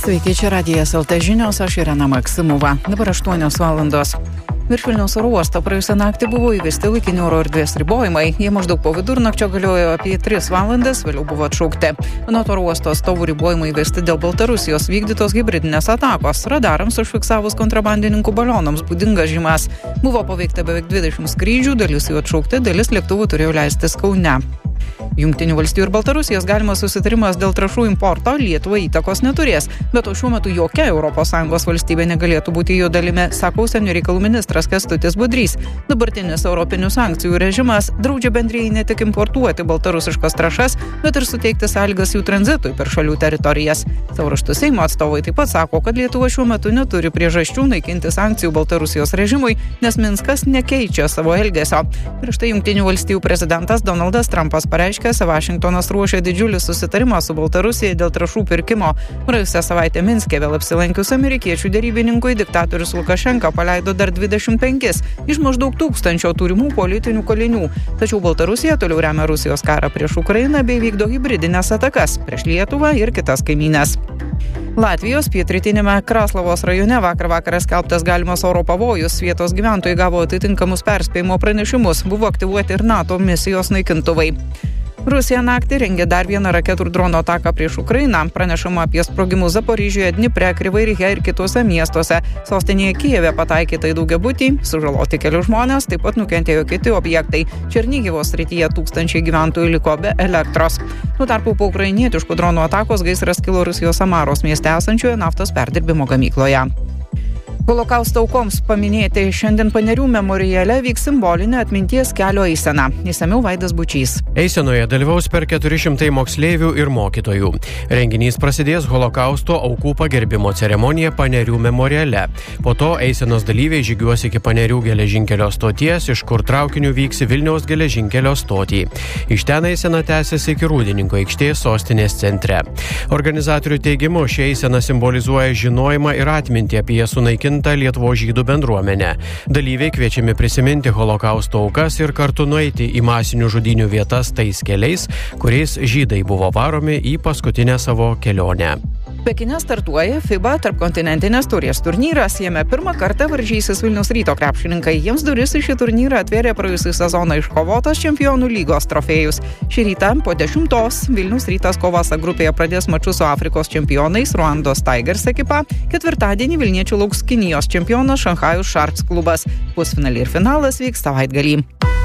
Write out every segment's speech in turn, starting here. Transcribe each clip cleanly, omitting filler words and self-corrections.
Sveiki, čia Radijas LT žinios, aš Irena Maksimova. Dabar 8 valandos. Virš Vilniaus oro uosto praėjusią naktį buvo įvesti laikini oro erdvės ribojimai. Jie maždaug po vidurnakčio galiojo apie 3 valandas, vėliau buvo atšaukti. Anot oro uosto atstovų ribojimai įvesti dėl Baltarusijos vykdytos hibridinės atakos. Radarams užfiksavus kontrabandininkų balionams būdingas žymas. Buvo paveikta beveik 20 skrydžių, dalis jų atšaukti, dalis lėktuvų turėjo leistis Kaune. Jungtinių valstijų ir Baltarusijos galimas susitarimas dėl trąšų importo Lietuvai įtakos neturės, bet šiuo metu jokia ES valstybė negalėtų būti jo dalimi, sako užsienio reikalų ministras Kęstutis Budrys. Dabartinis europinių sankcijų režimas draudžia bendrijai ne tik importuoti baltarusiškas trąšas, bet ir suteikti sąlygas jų tranzitui per šalių teritorijas. Savo ruožtu Seimo atstovai taip pat sako, kad Lietuva šiuo metu neturi priežasčių naikinti sankcijų Baltarusijos režimui, nes Minskas nekeičia savo elgesio. Prieš tai Jungtinių valstijų prezidentas Donaldas Trumpas pareiškė, Vašingtonas ruošia didžiulį susitarimą su Baltarusija dėl trąšų pirkimo. Praėjusią savaitę Minske vėl apsilankius amerikiečių derybininkui diktatorius Lukašenka paleido dar 25 iš maždaug 1000 turimų politinių kalinių. Tačiau Baltarusija toliau remia Rusijos karą prieš Ukrainą bei vykdo hibridinės atakas prieš Lietuvą ir kitas kaimynes. Latvijos pietrytinėme Kraslavos rajone vakar skelbtas galimas oro pavojus. Vietos gyventojai gavo atitinkamus perspėjimo pranešimus. Buvo aktyvuoti ir NATO misijos naikintuvai. Rusija naktį rengė dar vieną raketų ir drono ataką prieš Ukrainą. Pranešama apie sprogimus Zaporižėje, Dnipre, Kryvairihe ir kitose miestuose. Sostinėje Kijeve pataikyta į daugiabutį, sužaloti keli žmonės, taip pat nukentėjo kiti objektai. Černihivo srityje 1000 gyventojų liko be elektros. Tuo tarpu po ukrainietiškų dronų atakos gaisras kilo Rusijos Samaros mieste esančioje naftos perdirbimo gamykloje. Holokausto aukoms paminėti šiandien Panerių memoriale vyks simbolinė atminties kelio eisena. Išsamiau Vaidas Bučys. Eisenoje dalyvaus per 400 moksleivių ir mokytojų. Renginys prasidės Holokausto aukų pagerbimo ceremonija Panerių memoriale. Po to eisenos dalyviai žygiuos iki Panerių geležinkelio stoties, iš kur traukiniu vyks į Vilniaus geležinkelio stotį. Iš ten eisena tęsiasi iki Rūdininkų aikštės sostinės centre. Organizatorių teigimu, ši eisena simbolizuoja žinojimą ir atmintį apie sunaikinti Lietuvos žydų bendruomenę. Dalyviai kviečiami prisiminti Holokausto aukas ir kartu nueiti į masinių žudynių vietas tais keliais, kuriais žydai buvo varomi į paskutinę savo kelionę. Pekine startuoja FIBA tarpkontinentinės taurės turnyras. Jame pirmą kartą varžysis Vilniaus Ryto krepšininkai. Jiems duris į šį turnyrą atvėrė praėjusį sezoną iškovotas Čempionų lygos trofėjus. Šį rytą po 10 Vilniaus Rytas kovas A grupėje pradės mačus su Afrikos čempionais Ruandos Tigers ekipa. Ketvirtadienį Vilniečių lauks Kinijos čempionas Šanchajus Sharks klubas. Pusfinaliai ir finalas vyks savaitgalį.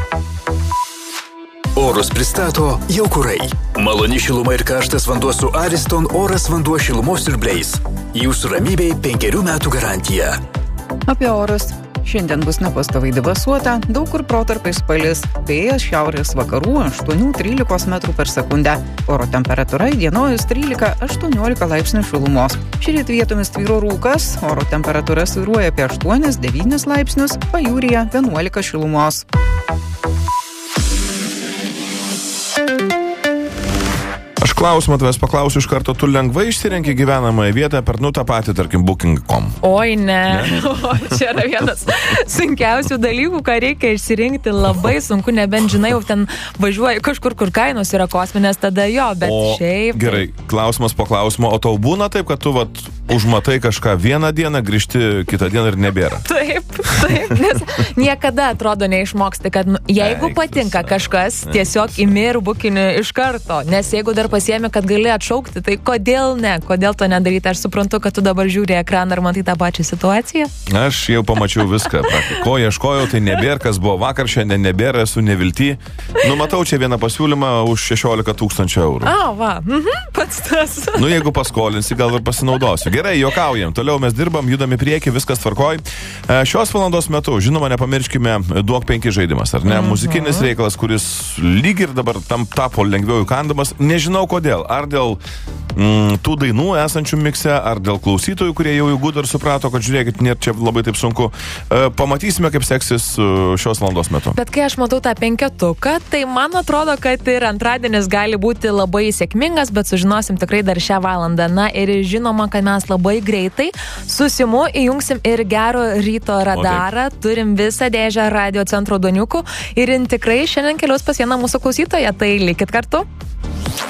Orus pristato Jaukurai. Maloni šiluma ir karštas vanduo su Ariston Oras vanduo šilumos siurbliais. Jūsų ramybei 5 metų garantija. Apie orus. Šiandien bus nepastoviai debesuota, daug kur protarpiais palis, vėjas šiaurės vakarų 8-13 metrų per sekundę. Oro temperatūra įdienojus 13-18 laipsnių šilumos. Šįryt vietomis tvyro rūkas, oro temperatūra svyruoja apie 8-9 laipsnius, pajūryje 11 šilumos. Aš klausimą tavęs paklausiu iš karto, tu lengvai išsirenki gyvenamąją vietą per tą patį, tarkim, Booking.com? Oi, ne. O, čia yra vienas sunkiausių dalykų, ką reikia išsirinkti, labai sunku, nebent žinai, jau ten važiuoji kažkur, kur kainos yra kosminės, tada jo, bet šiaip... Gerai, klausimas po klausimo, o tau būna taip, kad tu užmatai kažką vieną dieną, grįžti kitą dieną ir nebėra? Taip, nes niekada atrodo neišmoksti, kad jeigu patinka kažkas, tiesiog imi ir bukini iš karto, nes jeigu dar pasiemi, kad gali atšaukti, tai kodėl ne? Kodėl to nedaryti? Aš suprantu, kad tu dabar žiūri ekraną ir matai tą pačią situaciją. Aš jau pamačiau viską. Ko ieškojau, tai nebėra, kas buvo vakar, šiandien nebėra, esu nevilty. Numatau čia vieną pasiūlymą už 16 000 eurų. Va, pats tas. Jeigu paskolinsi, gal ir pasinaudosiu. Gerai, juokaujam. Toliau mes dirbam, judam į priekį, viskas tvarkoj. Šios valandos metu, žinoma, nepamirškime Duok 5 žaidimas, ar ne? Muzikinis reikalas, kuris lyg ir dabar tapo lengviau įkandamas. Nežinau kodėl. Ar dėl tų dainų esančių mikse, ar dėl klausytojų, kurie jau įgudo ir suprato, kad žiūrėkit, nėra čia labai taip sunku. Pamatysime, kaip seksis šios valandos metu. Bet kai aš matau tą 5-tuką, tai man atrodo, kad ir antradienis gali būti labai sėkmingas, bet sužinosim tikrai dar šią valandą. Na ir žinoma, kad mes labai greitai susimu įjungsim ir Gero ryto radarą. Turim visą dėžę radio centro duoniukų ir tikrai šiandien keliaus pas vieną mūsų klausytoją. Tai likit kartu.